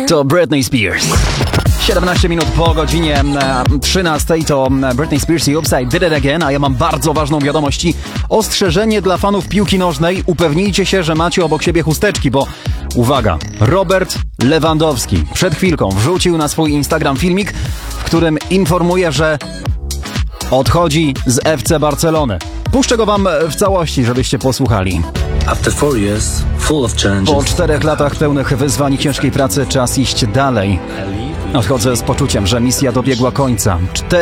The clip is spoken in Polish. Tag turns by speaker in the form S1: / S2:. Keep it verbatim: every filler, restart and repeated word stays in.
S1: To Britney Spears. siedemnaście minut po godzinie trzynastej to Britney Spears i Oops, I Did It Again, a ja mam bardzo ważną wiadomość i ostrzeżenie dla fanów piłki nożnej. Upewnijcie się, że macie obok siebie chusteczki, bo uwaga, Robert Lewandowski przed chwilką wrzucił na swój Instagram filmik, w którym informuje, że odchodzi z F C Barcelony. Puszczę go wam w całości, żebyście posłuchali. Po czterech latach pełnych wyzwań i ciężkiej pracy czas iść dalej. Odchodzę z poczuciem, że misja dobiegła końca. Cztery